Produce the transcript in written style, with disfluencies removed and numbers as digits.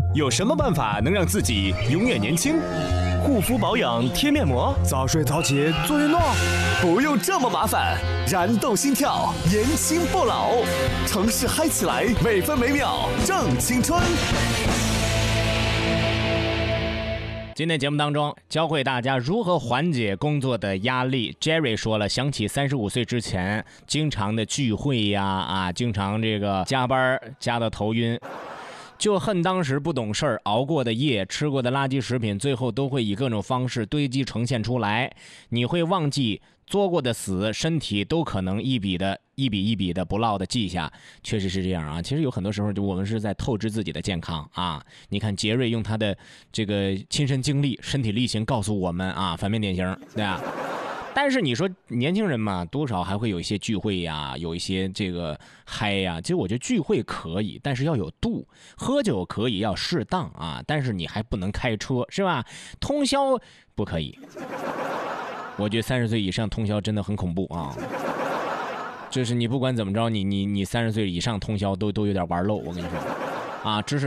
有什么办法能让自己永远年轻？ 护肤保养贴面膜， 早睡早起做运动， 不用这么麻烦，燃动心跳，年轻不老，城市嗨起来，每分每秒正青春。 今天节目当中教会大家如何缓解工作的压力。 Jerry 说了，想起35岁之前经常的聚会呀，经常这个加班加到头晕，就恨当时不懂事儿，熬过的夜，吃过的垃圾食品，最后都会以各种方式堆积呈现出来。你会忘记作过的死，身体都可能一笔一笔的不落的记下。确实是这样啊。其实有很多时候，就我们是在透支自己的健康啊。你看杰瑞用他的这个亲身经历、身体力行告诉我们啊，反面典型，对啊。但是你说年轻人嘛，多少还会有一些聚会呀，有一些这个嗨呀。其实我觉得聚会可以，但是要有度；喝酒可以，要适当啊。但是你还不能开车，是吧？通宵不可以。我觉得30岁以上通宵真的很恐怖啊！就是你不管怎么着，你30岁以上通宵都有点玩漏，我跟你说啊，知识。